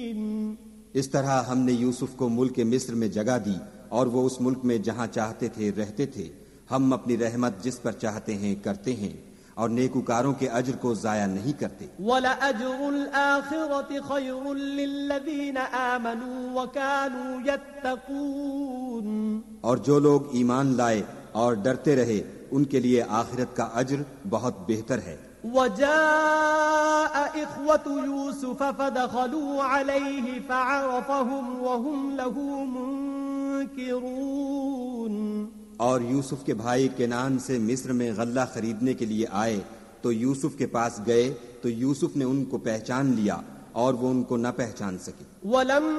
इस तरह हमने यूसुफ को मुल्क मिस्र में जगह दी और वो उस मुल्क में जहाँ चाहते थे रहते थे। हम अपनी रहमत जिस पर चाहते हैं करते हैं और नेकुकारों के अज्र को जाया नहीं करते। वलअज्रुल आखिरति खैरुल लिल्लज़ीना आमनू व कानू यत्तकून, और जो लोग ईमान लाए और डरते रहे उनके लिए आखिरत का अज्र बहुत बेहतर है। वजाअ इख्वतु यूसुफ फदखलू अलैहि फअरफहुम वहुम लहू मुनकिरून, और यूसुफ के भाई केनान से मिस्र में गल्ला खरीदने के लिए आए तो यूसुफ के पास गए तो यूसुफ ने उनको पहचान लिया और वो उनको न पहचान सके।